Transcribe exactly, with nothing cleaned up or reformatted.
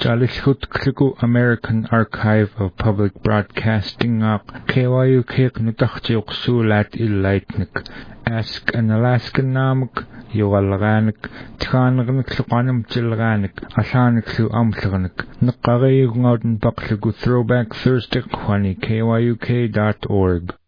Jalishutkliku American Archive of Public Broadcasting K Y U K Nutachtiuqsulat Illaitnik Ask an Alaskan Namuk Yualganik Tkanagnik Luqanum Chilganik Ashaniklu Amtlanik Naqari Ngaudan Bakligu Throwback Thursday Kwani K Y U K dot org